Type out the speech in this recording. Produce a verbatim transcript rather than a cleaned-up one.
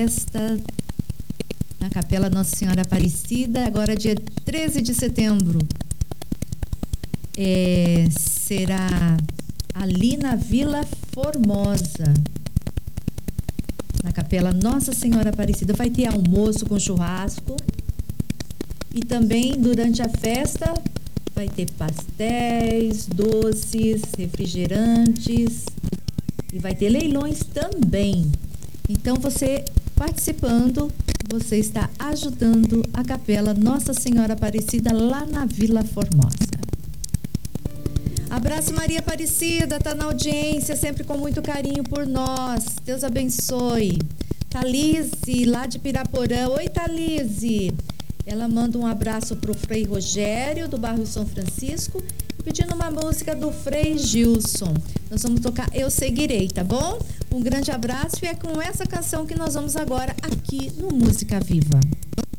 festa na Capela Nossa Senhora Aparecida, agora dia treze de setembro. É, será ali na Vila Formosa, na Capela Nossa Senhora Aparecida. Vai ter almoço com churrasco e também durante a festa vai ter pastéis, doces, refrigerantes e vai ter leilões também. Então você participando, você está ajudando a Capela Nossa Senhora Aparecida lá na Vila Formosa. Abraço, Maria Aparecida, tá na audiência, sempre com muito carinho por nós. Deus abençoe. Thalise, lá de Piraporã. Oi, Thalise. Ela manda um abraço pro Frei Rogério, do bairro São Francisco, pedindo uma música do Frei Gilson. Nós vamos tocar Eu Seguirei, tá bom? Um grande abraço e é com essa canção que nós vamos agora aqui no Música Viva.